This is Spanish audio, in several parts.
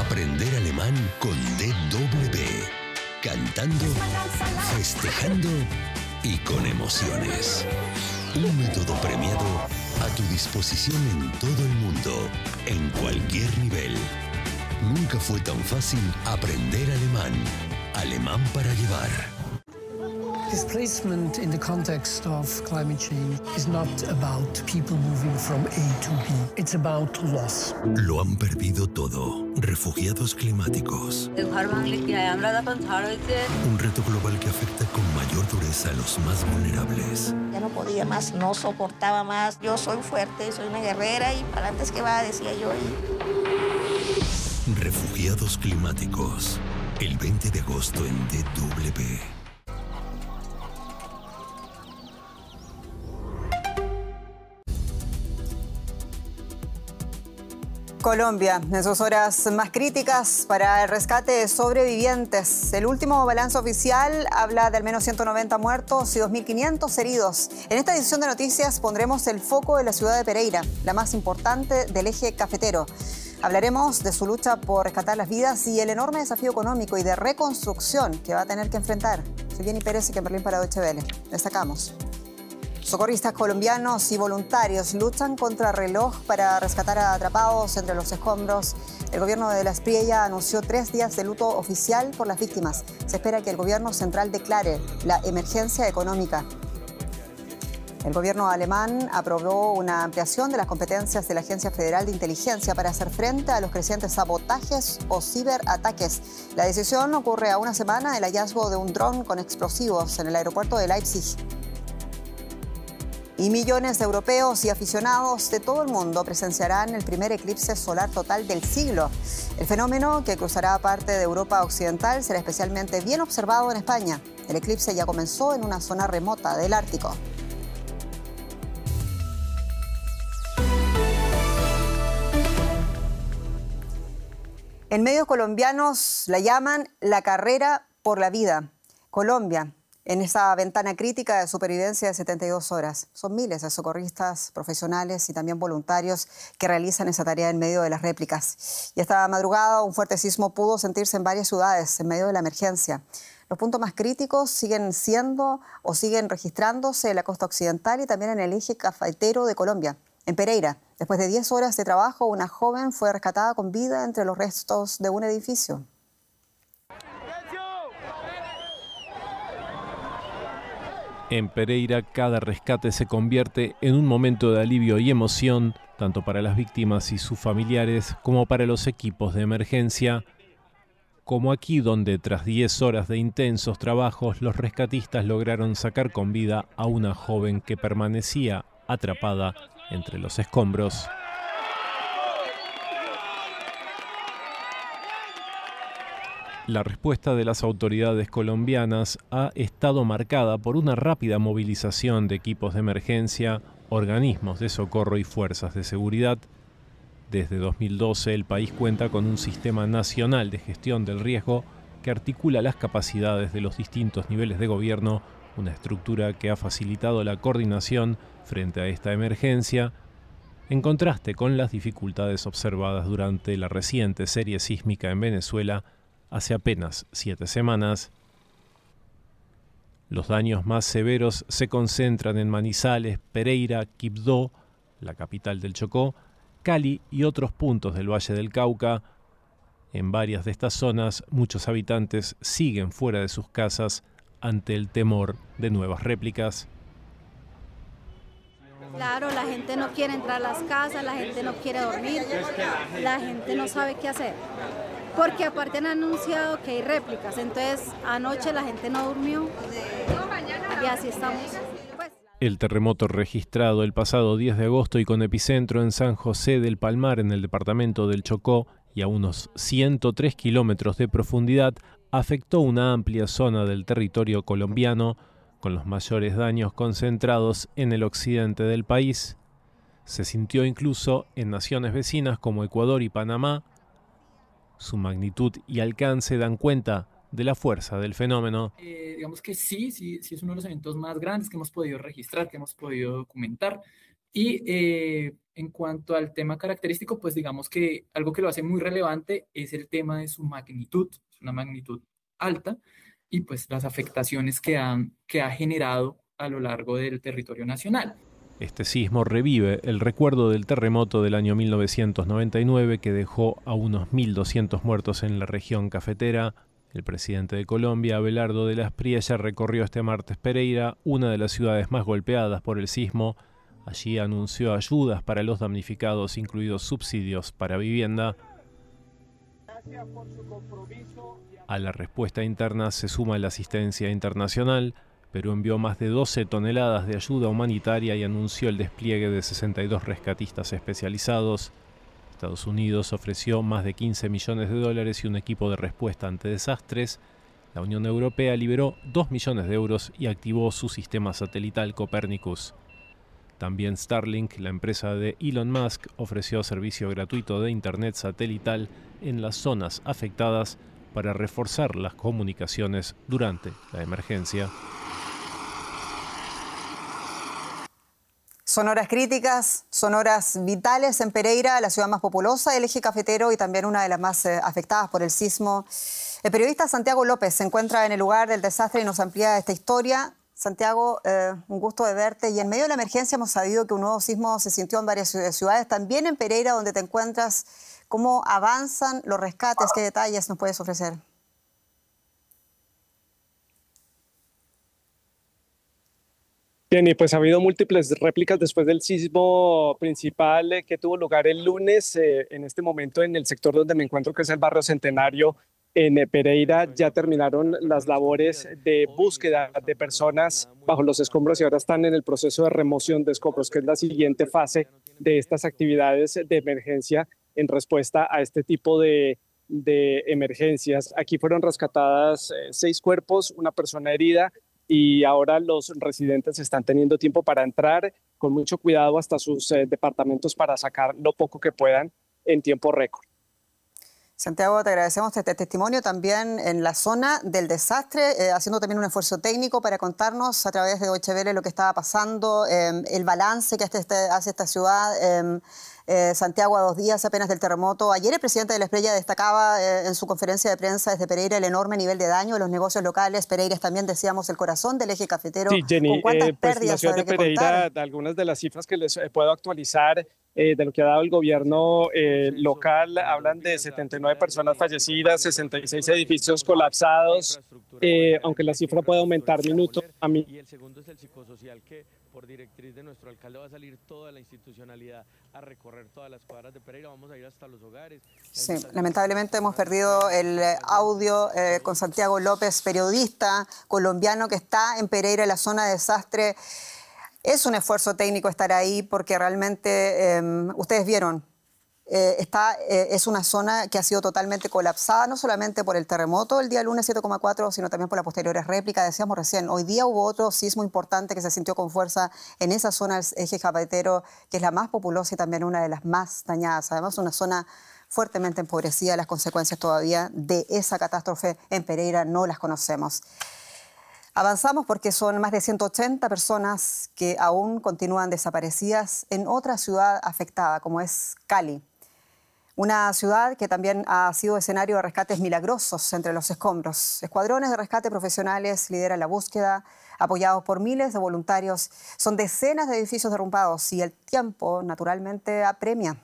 Aprender alemán con DW. Cantando, festejando y con emociones. Un método premiado a tu disposición en todo el mundo, en cualquier nivel. Nunca fue tan fácil aprender alemán. Alemán para llevar. Displacement in the context of climate change is not about people moving from A to B. It's about loss. Lo han perdido todo. Refugiados climáticos. Un reto global que afecta con mayor dureza a los más vulnerables. Ya no podía más, no soportaba más. Yo soy fuerte, soy una guerrera y para antes que va, decía yo. Refugiados climáticos. El 20 de agosto en DW. Colombia, en sus horas más críticas para el rescate de sobrevivientes. El último balance oficial habla de al menos 190 muertos y 2.500 heridos. En esta edición de noticias pondremos el foco en la ciudad de Pereira, la más importante del eje cafetero. Hablaremos de su lucha por rescatar las vidas y el enorme desafío económico y de reconstrucción que va a tener que enfrentar. Soy Jenny Pérez y Kimberlín para Deutsche Welle. Destacamos. Socorristas colombianos y voluntarios luchan contra reloj para rescatar a atrapados entre los escombros. El gobierno de La Espriella anunció 3 días de luto oficial por las víctimas. Se espera que el gobierno central declare la emergencia económica. El gobierno alemán aprobó una ampliación de las competencias de la Agencia Federal de Inteligencia para hacer frente a los crecientes sabotajes o ciberataques. La decisión ocurre a una semana del hallazgo de un dron con explosivos en el aeropuerto de Leipzig. Y millones de europeos y aficionados de todo el mundo presenciarán el primer eclipse solar total del siglo. El fenómeno, que cruzará parte de Europa occidental, será especialmente bien observado en España. El eclipse ya comenzó en una zona remota del Ártico. En medios colombianos la llaman la carrera por la vida. Colombia, en esa ventana crítica de supervivencia de 72 horas. Son miles de socorristas profesionales y también voluntarios que realizan esa tarea en medio de las réplicas. Y esta madrugada un fuerte sismo pudo sentirse en varias ciudades en medio de la emergencia. Los puntos más críticos siguen registrándose en la costa occidental y también en el eje cafetero de Colombia. En Pereira, después de 10 horas de trabajo, una joven fue rescatada con vida entre los restos de un edificio. En Pereira, cada rescate se convierte en un momento de alivio y emoción, tanto para las víctimas y sus familiares, como para los equipos de emergencia. Como aquí, donde tras 10 horas de intensos trabajos, los rescatistas lograron sacar con vida a una joven que permanecía atrapada entre los escombros. La respuesta de las autoridades colombianas ha estado marcada por una rápida movilización de equipos de emergencia, organismos de socorro y fuerzas de seguridad. Desde 2012 el país cuenta con un sistema nacional de gestión del riesgo que articula las capacidades de los distintos niveles de gobierno, una estructura que ha facilitado la coordinación frente a esta emergencia, en contraste con las dificultades observadas durante la reciente serie sísmica en Venezuela hace apenas 7 semanas. Los daños más severos se concentran en Manizales, Pereira, Quibdó, la capital del Chocó, Cali y otros puntos del Valle del Cauca. En varias de estas zonas, muchos habitantes siguen fuera de sus casas ante el temor de nuevas réplicas. Claro, la gente no quiere entrar a las casas, la gente no quiere dormir, la gente no sabe qué hacer. Porque aparte han anunciado que hay réplicas, entonces anoche la gente no durmió y así estamos. El terremoto registrado el pasado 10 de agosto y con epicentro en San José del Palmar, en el departamento del Chocó, y a unos 103 kilómetros de profundidad, afectó una amplia zona del territorio colombiano, con los mayores daños concentrados en el occidente del país. Se sintió incluso en naciones vecinas como Ecuador y Panamá. Su magnitud y alcance dan cuenta de la fuerza del fenómeno. Digamos que sí es uno de los eventos más grandes que hemos podido registrar, que hemos podido documentar. Y en cuanto al tema característico, pues digamos que algo que lo hace muy relevante es el tema de su magnitud, es una magnitud alta, y pues las afectaciones que ha generado a lo largo del territorio nacional. Este sismo revive el recuerdo del terremoto del año 1999 que dejó a unos 1.200 muertos en la región cafetera. El presidente de Colombia, Abelardo de la Espriella, recorrió este martes Pereira, una de las ciudades más golpeadas por el sismo. Allí anunció ayudas para los damnificados, incluidos subsidios para vivienda. A la respuesta interna se suma la asistencia internacional. Perú envió más de 12 toneladas de ayuda humanitaria y anunció el despliegue de 62 rescatistas especializados. Estados Unidos ofreció más de 15 millones de dólares y un equipo de respuesta ante desastres. La Unión Europea liberó 2 millones de euros y activó su sistema satelital Copernicus. También Starlink, la empresa de Elon Musk, ofreció servicio gratuito de internet satelital en las zonas afectadas para reforzar las comunicaciones durante la emergencia. Son horas críticas, son horas vitales en Pereira, la ciudad más populosa del eje cafetero y también una de las más afectadas por el sismo. El periodista Santiago López se encuentra en el lugar del desastre y nos amplía esta historia. Santiago, un gusto de verte. Y en medio de la emergencia hemos sabido que un nuevo sismo se sintió en varias ciudades, también en Pereira, donde te encuentras. ¿Cómo avanzan los rescates? ¿Qué detalles nos puedes ofrecer? Bien, y pues ha habido múltiples réplicas después del sismo principal que tuvo lugar el lunes. En este momento, en el sector donde me encuentro, que es el barrio Centenario, en Pereira, ya terminaron las labores de búsqueda de personas bajo los escombros y ahora están en el proceso de remoción de escombros, que es la siguiente fase de estas actividades de emergencia en respuesta a este tipo de emergencias. Aquí fueron rescatadas 6 cuerpos, una persona herida, y ahora los residentes están teniendo tiempo para entrar con mucho cuidado hasta sus departamentos para sacar lo poco que puedan en tiempo récord. Santiago, te agradecemos este testimonio también en la zona del desastre, haciendo también un esfuerzo técnico para contarnos a través de Deutsche Welle lo que estaba pasando, el balance que hace esta ciudad. Santiago, a 2 días apenas del terremoto. Ayer el presidente de la Espriella destacaba en su conferencia de prensa desde Pereira el enorme nivel de daño de los negocios locales. Pereira es también, decíamos, el corazón del eje cafetero. Sí, Jenny, ¿con cuántas pérdidas la ciudad de Pereira, algunas de las cifras que les puedo actualizar de lo que ha dado el gobierno local, hablan de 79 personas fallecidas, 66 edificios colapsados, aunque la cifra puede aumentar minuto a mí. Y el segundo es el psicosocial, que por directriz de nuestro alcalde va a salir toda la institucionalidad a recorrer todas las cuadras de Pereira, vamos a ir hasta los hogares. Sí, lamentablemente hemos perdido el audio con Santiago López, periodista colombiano que está en Pereira, en la zona de desastre. Es un esfuerzo técnico estar ahí porque realmente, ustedes vieron, es una zona que ha sido totalmente colapsada, no solamente por el terremoto el día lunes 7,4, sino también por las posteriores réplicas. Decíamos recién, hoy día hubo otro sismo importante que se sintió con fuerza en esa zona del eje cafetero, que es la más populosa y también una de las más dañadas. Además, una zona fuertemente empobrecida. Las consecuencias todavía de esa catástrofe en Pereira no las conocemos. Avanzamos porque son más de 180 personas que aún continúan desaparecidas en otra ciudad afectada, como es Cali. Una ciudad que también ha sido escenario de rescates milagrosos entre los escombros. Escuadrones de rescate profesionales lideran la búsqueda, apoyados por miles de voluntarios. Son decenas de edificios derrumbados y el tiempo, naturalmente, apremia.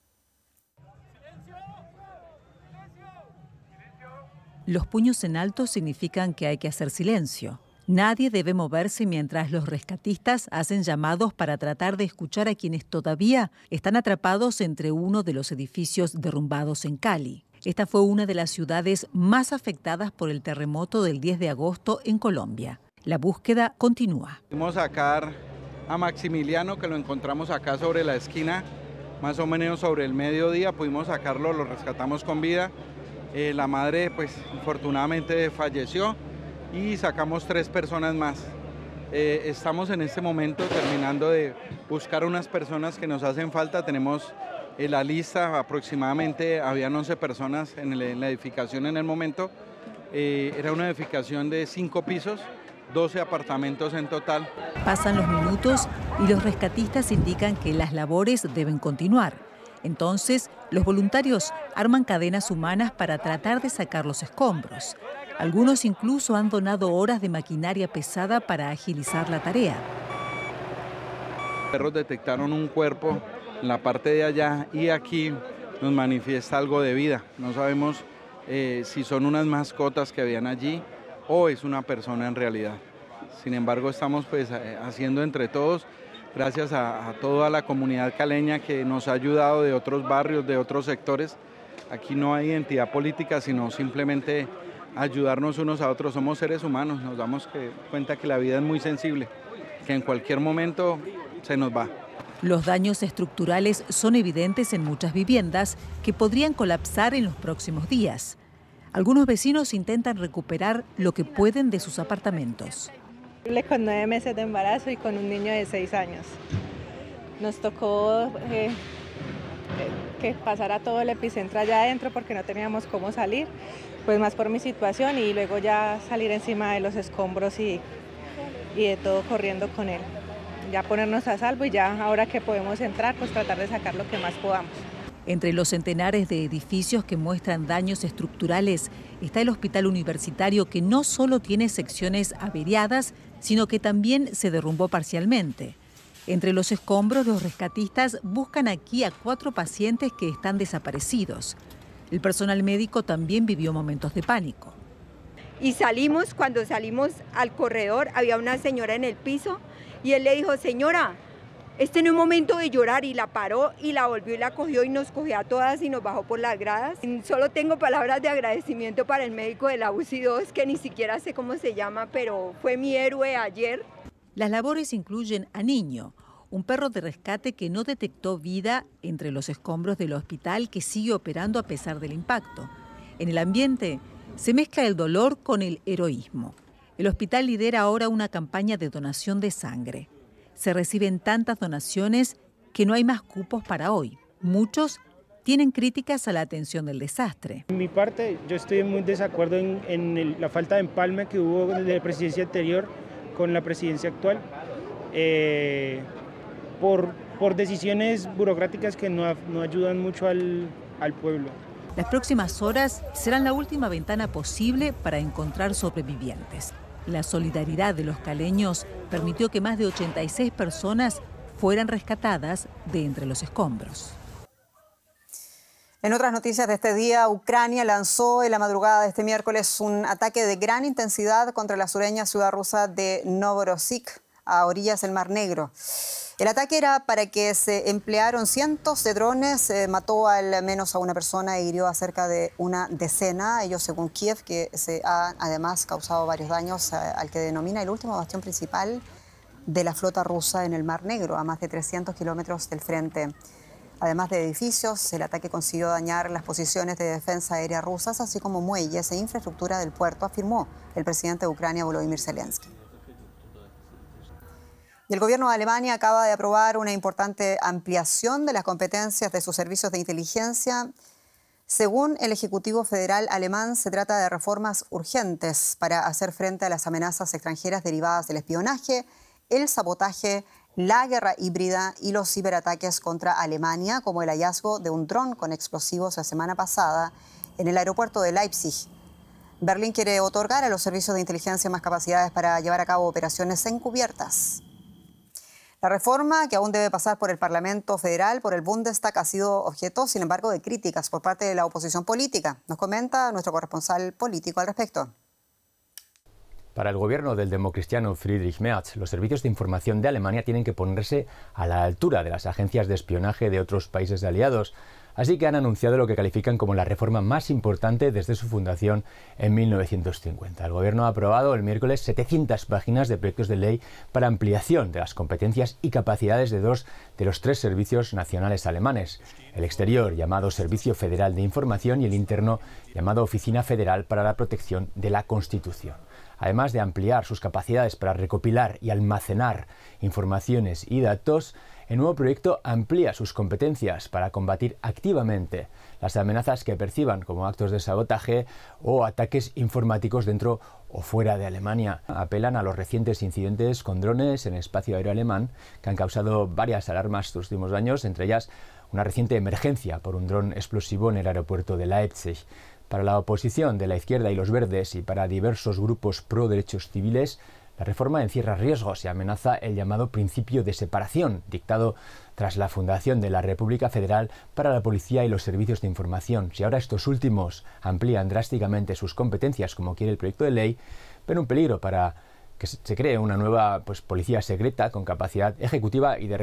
Los puños en alto significan que hay que hacer silencio. Nadie debe moverse mientras los rescatistas hacen llamados para tratar de escuchar a quienes todavía están atrapados entre uno de los edificios derrumbados en Cali. Esta fue una de las ciudades más afectadas por el terremoto del 10 de agosto en Colombia. La búsqueda continúa. Pudimos sacar a Maximiliano, que lo encontramos acá sobre la esquina, más o menos sobre el mediodía. Pudimos sacarlo, lo rescatamos con vida. La madre, pues, afortunadamente falleció y sacamos 3 personas más. Estamos en este momento terminando de buscar unas personas que nos hacen falta. Tenemos la lista, aproximadamente habían 11 personas en la edificación en el momento. Era una edificación de 5 pisos. 12 apartamentos en total. Pasan los minutos y los rescatistas indican que las labores deben continuar. Entonces, los voluntarios arman cadenas humanas para tratar de sacar los escombros. Algunos incluso han donado horas de maquinaria pesada para agilizar la tarea. Los perros detectaron un cuerpo en la parte de allá y aquí nos manifiesta algo de vida. No sabemos si son unas mascotas que habían allí o es una persona en realidad. Sin embargo, estamos pues haciendo entre todos, gracias a toda la comunidad caleña que nos ha ayudado de otros barrios, de otros sectores. Aquí no hay identidad política, sino simplemente ayudarnos unos a otros. Somos seres humanos, nos damos cuenta que la vida es muy sensible, que en cualquier momento se nos va. Los daños estructurales son evidentes en muchas viviendas que podrían colapsar en los próximos días. Algunos vecinos intentan recuperar lo que pueden de sus apartamentos. Con 9 meses de embarazo y con un niño de 6 años. Nos tocó que pasara todo el epicentro allá adentro porque no teníamos cómo salir, pues más por mi situación, y luego ya salir encima de los escombros y de todo corriendo con él. Ya ponernos a salvo y ya ahora que podemos entrar, pues tratar de sacar lo que más podamos. Entre los centenares de edificios que muestran daños estructurales está el hospital universitario, que no solo tiene secciones averiadas, sino que también se derrumbó parcialmente. Entre los escombros, los rescatistas buscan aquí a 4 pacientes que están desaparecidos. El personal médico también vivió momentos de pánico. Y cuando salimos al corredor, había una señora en el piso y él le dijo: señora, este no es momento de llorar, y la paró y la volvió y la cogió y nos cogió a todas y nos bajó por las gradas. Solo tengo palabras de agradecimiento para el médico de la UCI 2, que ni siquiera sé cómo se llama, pero fue mi héroe ayer. Las labores incluyen a Niño, un perro de rescate que no detectó vida entre los escombros del hospital, que sigue operando a pesar del impacto. En el ambiente se mezcla el dolor con el heroísmo. El hospital lidera ahora una campaña de donación de sangre. Se reciben tantas donaciones que no hay más cupos para hoy. Muchos tienen críticas a la atención del desastre. En mi parte, yo estoy en muy desacuerdo en la falta de empalme que hubo de la presidencia anterior con la presidencia actual, por decisiones burocráticas que no ayudan mucho al pueblo. Las próximas horas serán la última ventana posible para encontrar sobrevivientes. La solidaridad de los caleños permitió que más de 86 personas fueran rescatadas de entre los escombros. En otras noticias de este día, Ucrania lanzó en la madrugada de este miércoles un ataque de gran intensidad contra la sureña ciudad rusa de Novorossiysk, a orillas del Mar Negro. El ataque era para que se emplearon cientos de drones, mató al menos a una persona e hirió a cerca de una decena, ellos según Kiev, que se ha además causado varios daños al que denomina el último bastión principal de la flota rusa en el Mar Negro, a más de 300 kilómetros del frente. Además de edificios, el ataque consiguió dañar las posiciones de defensa aérea rusas, así como muelles e infraestructura del puerto, afirmó el presidente de Ucrania, Volodymyr Zelensky. Y el gobierno de Alemania acaba de aprobar una importante ampliación de las competencias de sus servicios de inteligencia. Según el Ejecutivo Federal alemán, se trata de reformas urgentes para hacer frente a las amenazas extranjeras derivadas del espionaje, el sabotaje, la guerra híbrida y los ciberataques contra Alemania, como el hallazgo de un dron con explosivos la semana pasada en el aeropuerto de Leipzig. Berlín quiere otorgar a los servicios de inteligencia más capacidades para llevar a cabo operaciones encubiertas. La reforma, que aún debe pasar por el Parlamento Federal, por el Bundestag, ha sido objeto, sin embargo, de críticas por parte de la oposición política. Nos comenta nuestro corresponsal político al respecto. Para el gobierno del democristiano Friedrich Merz, los servicios de información de Alemania tienen que ponerse a la altura de las agencias de espionaje de otros países aliados. Así que han anunciado lo que califican como la reforma más importante desde su fundación en 1950. El gobierno ha aprobado el miércoles 700 páginas de proyectos de ley para ampliación de las competencias y capacidades de 2 de los 3 servicios nacionales alemanes. El exterior, llamado Servicio Federal de Información, y el interno, llamado Oficina Federal para la Protección de la Constitución. Además de ampliar sus capacidades para recopilar y almacenar informaciones y datos, el nuevo proyecto amplía sus competencias para combatir activamente las amenazas que perciban como actos de sabotaje o ataques informáticos dentro o fuera de Alemania. Apelan a los recientes incidentes con drones en el espacio aéreo alemán que han causado varias alarmas estos últimos años, entre ellas una reciente emergencia por un dron explosivo en el aeropuerto de Leipzig. Para la oposición de la izquierda y los verdes y para diversos grupos pro derechos civiles, la reforma encierra riesgos y amenaza el llamado principio de separación, dictado tras la fundación de la República Federal para la Policía y los servicios de información. Si ahora estos últimos amplían drásticamente sus competencias, como quiere el proyecto de ley, ven un peligro para que se cree una nueva policía secreta con capacidad ejecutiva y de